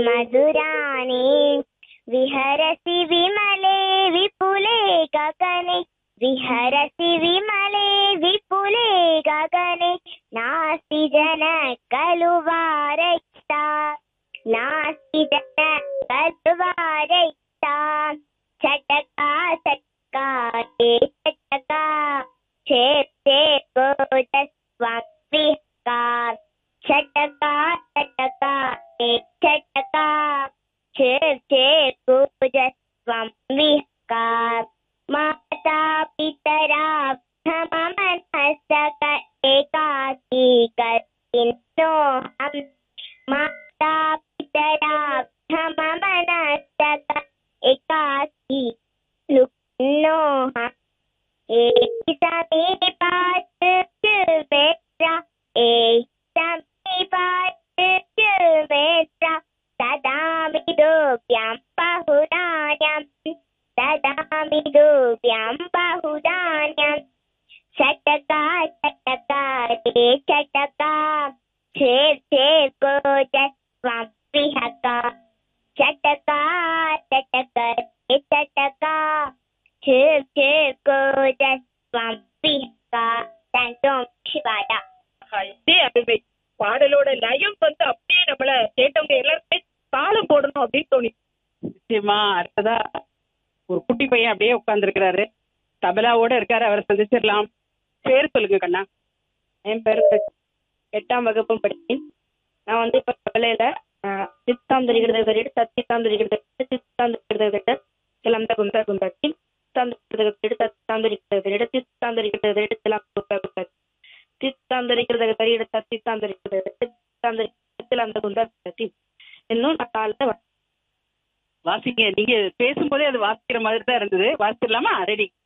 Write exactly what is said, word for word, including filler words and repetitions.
मधुराणि विहरसि विमले विपुले गगने विहरसि विमले विपुले गगने नास्ति जन खलु वारयिता नास्ति जन खलु वारयिता चटका चटका हे चटका छेप छेप गोजस्वं विहका चटका चटका हे चटका छेप छेप गोजस्वं विहका माता पितरा मनस्तक एकाकी करिन्नोऽहम् माता पितरा मनस्तक एकाकी लुप्नोऽहम् एक समीपात् मेत्रा एक समीपात् मेत्रा ददामि दोभ्यां बहुधान्यं ददामि दोभ्यां बहुधान्यं चटका चटका रे चटका छेप छेप गोजस्वं विहका चटका चटका रे चटका छेप छेप गोजस्वं विहका. Thank you, சிவாயா. இதே அருமை பாடலோட லயம் வந்து அப்படியே நம்மள கேட்டவங்க எல்லாருமே தாளம் போடணும் அப்படின்னு தோணி. நிச்சயமா அடுத்ததா ஒரு குட்டி பையன் அப்படியே உட்கார்ந்துருக்கிறாரு, தபலாவோட இருக்காரு, அவரை சந்திச்சிடலாம். பேர் சொல்லுங்க கண்ணா. என் பேர் எட்டாம் வகுப்பும் படித்தேன். நான் வந்து இப்போ தபலையில் சித்தாம் தெரிகிறது தெரியிட்டு தத்தித்தாம் தெரிகிறது சித்தாம் தெரிகிறது தெரியிட்டு சிலந்த குந்த குந்தாச்சி சித்தாம் தெரிகிறது தெரியிட்டு தத்தித்தாம் தெரிகிறது தெரியிட்டு சித்தாம் தெரிகிறது தெரியிட்டு சிலம் குந்த குந்தாச்சி சித்தாம் தெரிகிறது தெரியிட்டு தத்தித்தாம் தெரிகிறது தெரியிட்டு சித்தாம் தெரிகிறது சிலந்த குந்த குந்தாச்சி இன்னும் நான் காலையில் வாசிங்க. நீங்க பேசும்போதே அது வாசிக்கிற மாதிரி தான் இருந்தது. வாசிச்சிடலாமா? ரெடி.